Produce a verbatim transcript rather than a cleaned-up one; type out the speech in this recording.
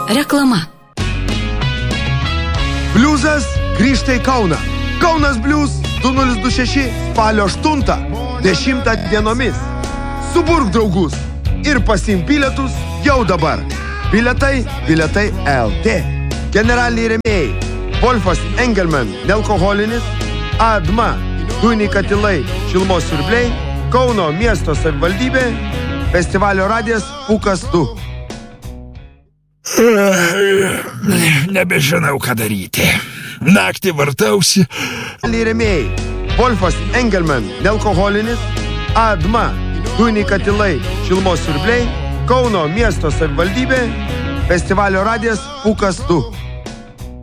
Reklama. Bliuzas grįžta į Kauną. Kaunas Bliuz du nulis du šeši spalio aštuntą dešimtą dienomis. Suburk draugus ir pasiimk bilietus jau dabar. Bilietai, bilietai L T. Generaliniai rėmėjai Wolfas Engelman, nealkoholinis, Adma, dujiniai katilai, šilumos siurbliai, Kauno miesto savivaldybė, festivalio radijas Pūkas du. Nebežinau, ką daryti. Naktį vartausi. Rėmėjai Wolfas Engelman, nealkoholinis, Adma, dujiniai katilai, šilumos siurbliai, Kauno miesto savivaldybė, festivalio radijas Pūkas du.